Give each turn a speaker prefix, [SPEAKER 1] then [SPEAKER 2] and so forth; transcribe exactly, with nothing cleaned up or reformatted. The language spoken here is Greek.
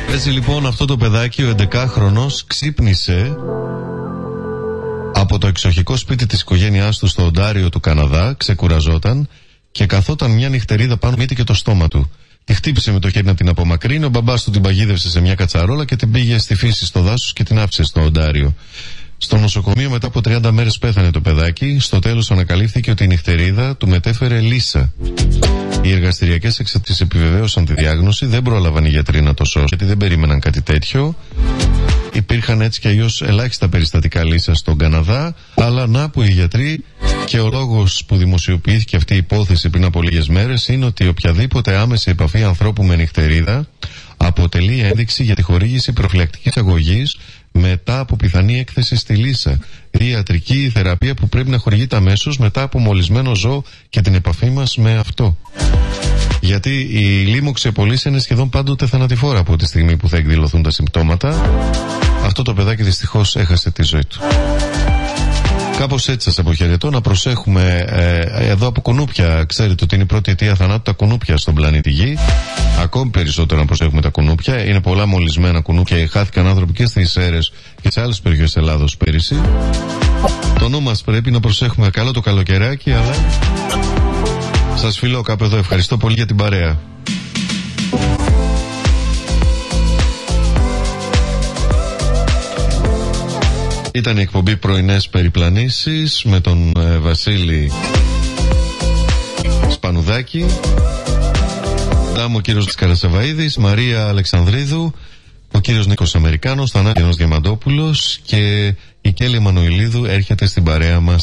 [SPEAKER 1] Έτσι λοιπόν αυτό το παιδάκι, ο έντεκαχρονος, ξύπνησε από το εξοχικό σπίτι της οικογένειάς του στο Οντάριο του Καναδά, ξεκουραζόταν και καθόταν μια νυχτερίδα πάνω μύτη και το στόμα του. Τη χτύπησε με το χέρι να την απομακρύνει, ο μπαμπάς του την παγίδευσε σε μια κατσαρόλα και την πήγε στη φύση στο δάσος και την άφησε στο Οντάριο. Στο νοσοκομείο μετά από τριάντα μέρες πέθανε το παιδάκι. Στο τέλος ανακαλύφθηκε ότι η νυχτερίδα του μετέφερε λύσα. Οι εργαστηριακές εξετάσεις επιβεβαίωσαν τη διάγνωση, δεν πρόλαβαν οι γιατροί να το σώσουν γιατί δεν περίμεναν κάτι τέτοιο. Υπήρχαν έτσι και αλλιώς ελάχιστα περιστατικά λύσας στον Καναδά, αλλά να που οι γιατροί, και ο λόγος που δημοσιοποιήθηκε αυτή η υπόθεση πριν από λίγες μέρες είναι ότι οποιαδήποτε άμεση επαφή ανθρώπου με νυχτερίδα αποτελεί ένδειξη για τη χορήγηση προφυλακτικής αγωγής μετά από πιθανή έκθεση στη λύσα. Η ιατρική θεραπεία που πρέπει να χορηγείται αμέσως μετά από μολυσμένο ζώο και την επαφή μας με αυτό. Γιατί η λίμωξη επολύσια είναι σχεδόν πάντοτε θανατηφόρα από τη στιγμή που θα εκδηλωθούν τα συμπτώματα. Αυτό το παιδάκι δυστυχώς έχασε τη ζωή του. Κάπως έτσι σας αποχαιρετώ. Να προσέχουμε ε, εδώ από κουνούπια. Ξέρετε ότι είναι η πρώτη αιτία θανάτου τα κουνούπια στον πλανήτη Γη. Ακόμη περισσότερο να προσέχουμε τα κουνούπια. Είναι πολλά μολυσμένα κουνούπια. Χάθηκαν άνθρωποι και στις Σέρρες και σε άλλες περιοχές της Ελλάδος πέρυσι. Το νου μας πρέπει να προσέχουμε. Καλό το καλοκαιράκι, αλλά σας φιλώ κάπου εδώ. Ευχαριστώ πολύ για την παρέα. Ήταν η εκπομπή Πρωινές Περιπλανήσεις με τον ε, Βασίλη Σπανουδάκη, Ντάμο ο κύριος Καρασαβαΐδης, Μαρία Αλεξανδρίδου, ο κύριος Νίκος Αμερικάνος, Θανάσης Διαμαντόπουλος και η Κέλλη Μανουηλίδου έρχεται στην παρέα μας